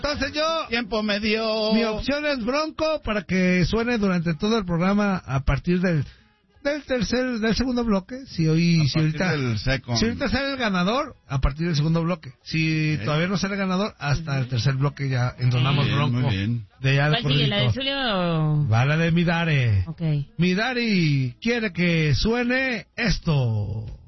Entonces yo... Tiempo me dio... Mi opción es Bronco para que suene durante todo el programa a partir del segundo bloque. Si ahorita sale el ganador, a partir del segundo bloque. Si todavía no sale el ganador, hasta el tercer bloque ya entonamos Bronco. Muy bien. De ya ¿Cuál sigue? ¿La de Julio? Va la de Midare. Ok. Midari quiere que suene esto.